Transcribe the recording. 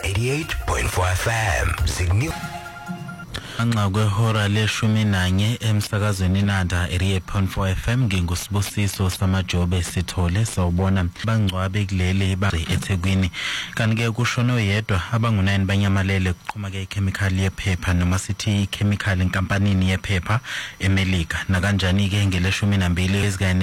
88.4 FM. Signal. Anxa kwehora leshumi nanye emsakazweni Nanda 88.4 FM ngingusibusiso samajobe sithole sawubona bangcwabe kuleli eThekwini kanike kushona oyedwa abangu9 banyamalele kuqhuma ke chemical yephepha noma sithi chemical enkampanini yephepha eMelika na kanjani ke ngeleshumi nambili ezigane